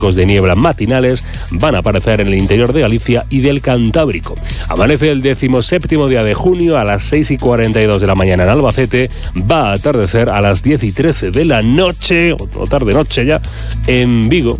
de niebla matinales van a aparecer en el interior de Galicia y del Cantábrico. Amanece el 17º día de junio a las 6:42 de la mañana en Albacete. Va a atardecer a las 10:13 de la noche, o tarde-noche ya, en Vigo.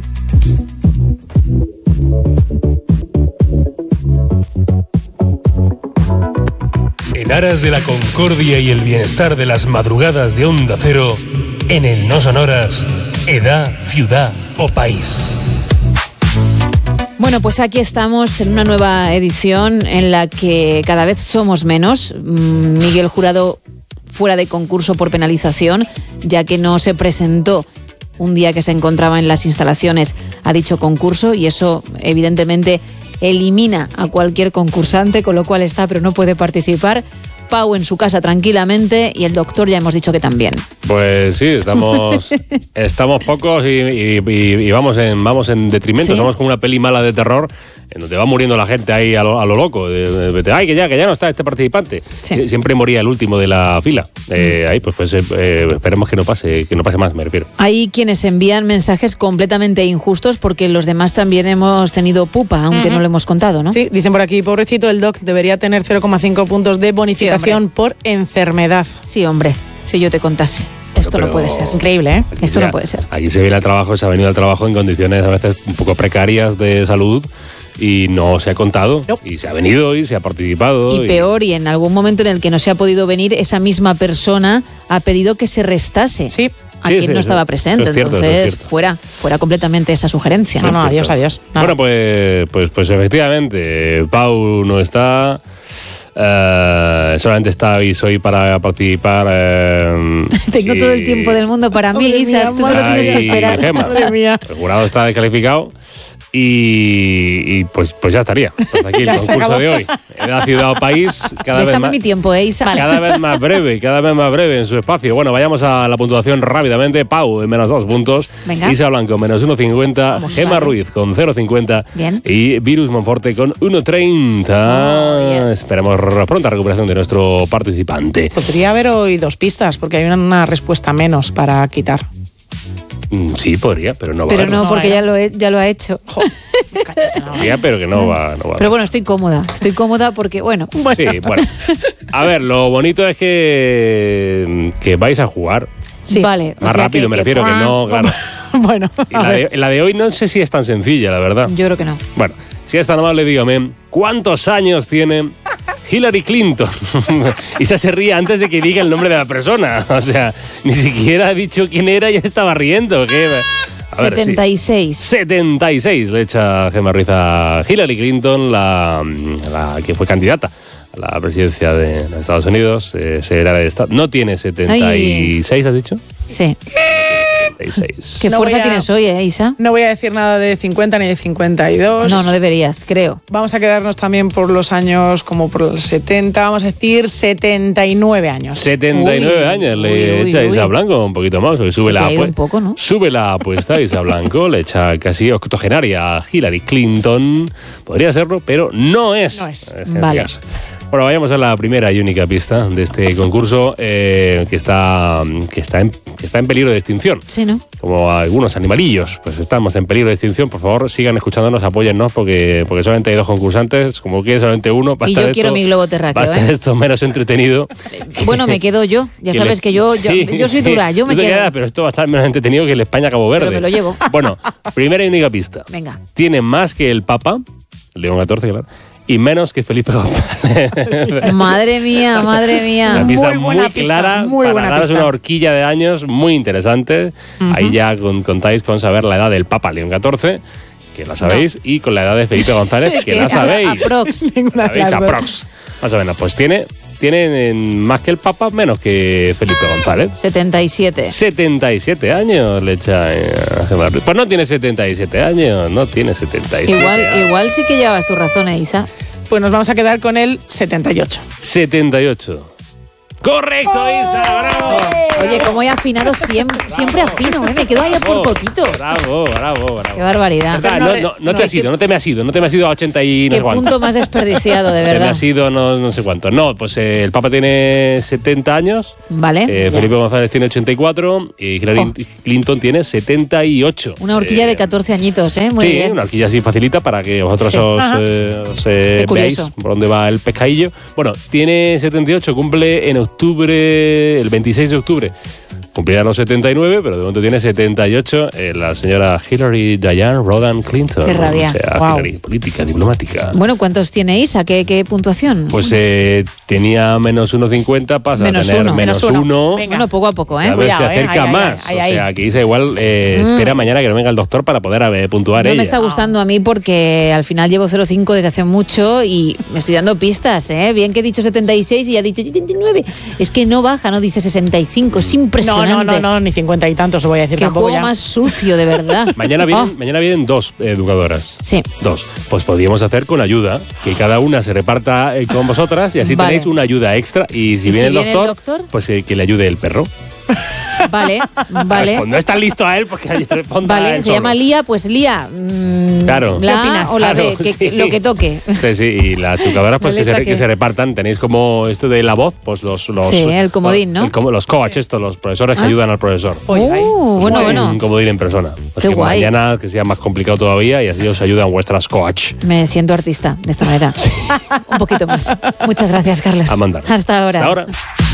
En aras de la concordia y el bienestar de las madrugadas de Onda Cero, en el No Sonoras, edad, ciudad o país. Bueno, pues aquí estamos en una nueva edición en la que cada vez somos menos. Miguel Jurado fuera de concurso por penalización, ya que no se presentó un día que se encontraba en las instalaciones a dicho concurso, y eso evidentemente elimina a cualquier concursante, con lo cual está, pero no puede participar. Pau en su casa tranquilamente, y el doctor ya hemos dicho que también. Pues sí, estamos pocos y vamos en detrimento. ¿Sí? Somos como una peli mala de terror en donde va muriendo la gente ahí a lo loco. Ay, que ya no está este participante. Sí. Siempre moría el último de la fila. Ahí pues esperemos que no pase más, me refiero. Hay quienes envían mensajes completamente injustos porque los demás también hemos tenido pupa, aunque no lo hemos contado, ¿no? Sí, dicen por aquí, pobrecito, el doc debería tener 0,5 puntos de bonificación por enfermedad. Sí, hombre, si yo te contase. Esto no puede ser. Increíble, ¿eh? Esto no puede ser. Aquí se viene al trabajo, se ha venido al trabajo en condiciones a veces un poco precarias de salud y no se ha contado. No. Y se ha venido y se ha participado. Y peor, y en algún momento en el que no se ha podido venir, esa misma persona ha pedido que se restase. Sí. A quien no estaba presente. Es cierto, entonces fuera completamente esa sugerencia. No, adiós. Bueno, pues efectivamente, Pau no está. Solamente estáis hoy para participar. Tengo todo el tiempo del mundo para mí, Isa. Tú solo tienes que esperar. Gemma. Madre mía. El jurado está descalificado y pues ya estaría. Hasta aquí el concurso de hoy. Edad, ciudad o país. Déjame mi tiempo, Isa. Cada vez más breve en su espacio. Bueno, vayamos a la puntuación rápidamente. Pau, menos 2 puntos. Venga. Isa Blanco, menos 1,50. Gemma Ruiz, con 0,50. Bien. Y Virus Monforte, con 1,30. Esperemos pronta recuperación de nuestro participante. Podría haber hoy 2 pistas, porque hay una respuesta menos para quitar. Sí, podría, pero no va. Pero no, porque ya lo ha hecho. Podría, pero que no va. Pero bueno, estoy cómoda porque, bueno. Sí, bueno. A ver, lo bonito es que vais a jugar. Sí. Vale. Más rápido, me refiero, que no, claro. Bueno. Y la de hoy no sé si es tan sencilla, la verdad. Yo creo que no. Bueno, si es tan amable, dígame, ¿cuántos años tiene Hillary Clinton? Isa se ríe antes de que diga el nombre de la persona. O sea, ni siquiera ha dicho quién era y ya estaba riendo. ¿Qué? 76. 76 le echa Gemma Ruiz a Hillary Clinton, la que fue candidata a la presidencia de los Estados Unidos, secretaria de Estado. ¿No tiene 76, has dicho? Sí. 76. ¿Qué fuerza tienes hoy, Isa? No voy a decir nada de 50 ni de 52. No deberías, creo. Vamos a quedarnos también por los años como por los 70, vamos a decir 79 años. 79 años le echa Isa Blanco, un poquito más. Sube la apuesta Isa Blanco, le echa casi octogenaria a Hillary Clinton. Podría serlo, pero no es. Vale. Bueno, vayamos a la primera y única pista de este concurso que está en peligro de extinción. Sí, ¿no? Como algunos animalillos, pues estamos en peligro de extinción. Por favor, sigan escuchándonos, apóyennos, porque solamente hay 2 concursantes, como que solamente uno. Y yo quiero mi globo terráqueo. Va a estar esto menos entretenido. Bueno, me quedo yo. Ya sabes que yo soy dura, yo me quedo. Pero esto va a estar menos entretenido que el España-Cabo Verde. Pero me lo llevo. Bueno, primera y única pista. Venga. Tiene más que el Papa, León XIV, claro, y menos que Felipe González. Madre mía. Una pista muy clara, para daros una horquilla de años muy interesante. Uh-huh. Ahí ya contáis con saber la edad del Papa León XIV, que la sabéis, y con la edad de Felipe González, que la sabéis. Aprox. Más o menos, pues tiene más que el Papa, menos que Felipe González. 77. 77 años le echa a Gemma Ruiz. Pues no tiene 77 años, no tiene 77 Igual sí que llevas tu razón, Isa. Pues nos vamos a quedar con el 78. 78. ¡Correcto, Isa! ¡Bravo! Oye, como he afinado siempre afino, me quedo ahí por poquito. Bravo. Qué barbaridad. No te me has ido a 80 y no sé cuánto. Qué punto más desperdiciado, de verdad. Te me has ido no sé cuánto. No, pues el Papa tiene 70 años. Vale. Felipe González tiene 84 y Hillary Clinton tiene 78. Una horquilla de 14 añitos, Muy bien. Sí, una horquilla así facilita para que vosotros os veáis por dónde va el pescadillo. Bueno, tiene 78, cumple en octubre, el 26 de octubre. Cumplirá los 79, pero de momento tiene 78 la señora Hillary Diane Rodham Clinton. Qué rabia. O sea, Hillary, política, diplomática. Bueno, ¿cuántos tiene Isa? ¿Qué puntuación? Pues tenía menos 1,50, pasa a tener menos 1. Bueno, poco a poco, A ver si acerca más. O sea, que Isa igual espera mañana que no venga el doctor para poder puntuar ella. No me está gustando a mí porque al final llevo 0,5 desde hace mucho y me estoy dando pistas, Bien que he dicho 76 y ya he dicho 79. Es que no baja, no dice 65. Es impresionante. No, ni 50 y tantos, os voy a decir Qué tampoco juego ya. más sucio, de verdad. Mañana vienen 2 educadoras. Sí. 2. Pues podríamos hacer con ayuda, que cada una se reparta con vosotras y así tenéis una ayuda extra. Y si viene el doctor, pues que le ayude el perro. Vale. Pues no está listo a él porque responda Vale, a él se solo. llama Lía, pues Lía. Claro. La A o la B, lo que toque. Sí, y las educadoras pues que se repartan. Tenéis como esto de la voz, pues los sí, el comodín, ¿no? Los coach, los profesores que ayudan al profesor. Bueno. Un comodín en persona. Qué que guay. mañana que sea más complicado todavía y así os ayudan vuestras coach. Me siento artista de esta manera. Un poquito más. Muchas gracias, Carlos. A mandar. Hasta ahora. Hasta ahora.